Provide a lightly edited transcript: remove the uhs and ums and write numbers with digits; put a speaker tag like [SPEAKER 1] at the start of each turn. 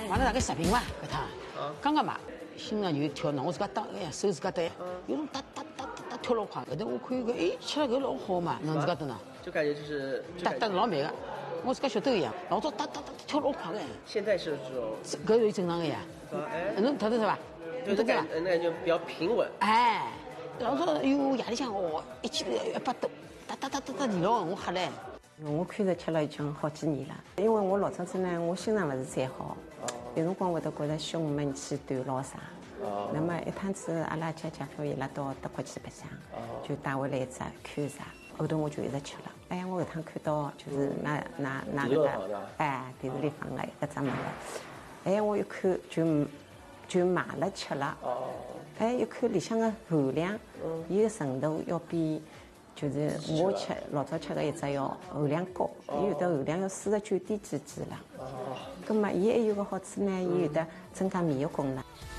[SPEAKER 1] 买了大概10瓶吧，搿趟。刚刚买，心脏就跳闹，我自家打哎呀，手自家打，有种哒跳老快。后头我看搿吃了搿老好嘛，侬自家懂喏。
[SPEAKER 2] 就感觉就是
[SPEAKER 1] 哒老慢个，我自家晓得个呀，老早哒跳老快个。
[SPEAKER 2] 现在是这种，
[SPEAKER 1] 搿是正常个呀。侬听得是吧？
[SPEAKER 2] 对，那就比较平稳。
[SPEAKER 1] 哎，老早哟夜里向哦，1记头100多，哒地牢，我吓唻。
[SPEAKER 3] 我开始吃了已经好几年了，因为我老早子呢，我心脏勿是太好，有辰光会得觉得胸闷气短老啥。那么一趟子阿拉姐夫伊拉到德国去白相，就带回来一只看啥，后头我就一直吃了。哎呀，我搿趟看到就是那个电视里放个一只物事，哎，我一看就买了吃了。哎，一看里向个含量，伊个程度要比。就是我老早吃的一只要含量高，伊有的含量要49点几了。咁么，伊还有个好处呢，伊有的增加免疫功能。